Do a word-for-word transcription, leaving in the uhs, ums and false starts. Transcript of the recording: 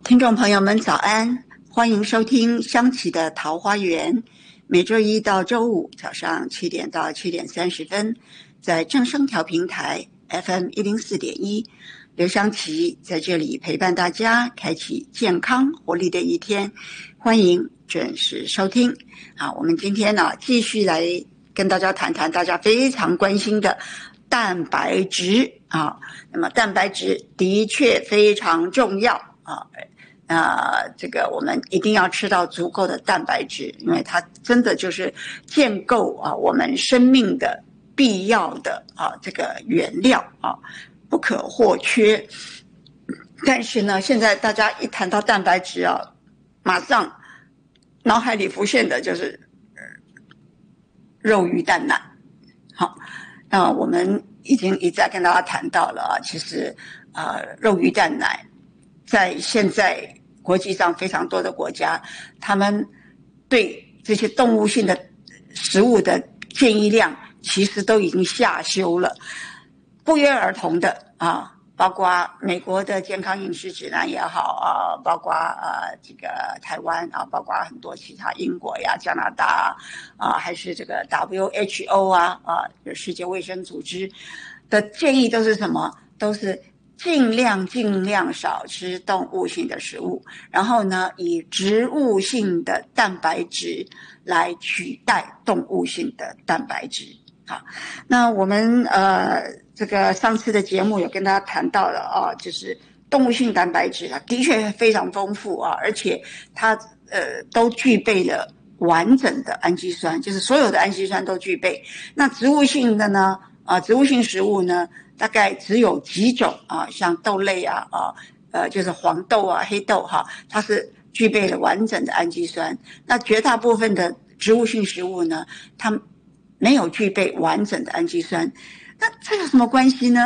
听众朋友们早安，欢迎收听香琪的桃花源，每周一到周五早上七点到七点三十分，在正声调频台 F M 一零四点一，刘香琪在这里陪伴大家，开启健康活力的一天，欢迎准时收听。好，我们今天呢继续来跟大家谈谈大家非常关心的蛋白质啊。那么蛋白质的确非常重要啊。呃，这个我们一定要吃到足够的蛋白质，因为它真的就是建构啊我们生命的必要的啊这个原料啊，不可或缺。但是呢，现在大家一谈到蛋白质啊，马上脑海里浮现的就是肉鱼蛋奶。好，那我们已经一再跟大家谈到了啊，其实呃肉鱼蛋奶在现在国际上非常多的国家，他们对这些动物性的食物的建议量其实都已经下修了，不约而同的啊，包括美国的健康饮食指南也好啊，包括呃这个台湾啊，包括很多其他英国呀、加拿大啊，还是这个 W H O 啊啊，世界卫生组织的建议都是什么？都是尽量尽量少吃动物性的食物，然后呢，以植物性的蛋白质来取代动物性的蛋白质。好，那我们呃这个上次的节目有跟大家谈到了啊，就是动物性蛋白质啊，的确非常丰富啊，而且它呃都具备了完整的氨基酸，就是所有的氨基酸都具备。那植物性的呢，啊，植物性食物呢，大概只有几种啊，像豆类啊，啊，呃，就是黄豆啊、黑豆哈、啊，它是具备了完整的氨基酸。那绝大部分的植物性食物呢，它没有具备完整的氨基酸。那这有什么关系呢？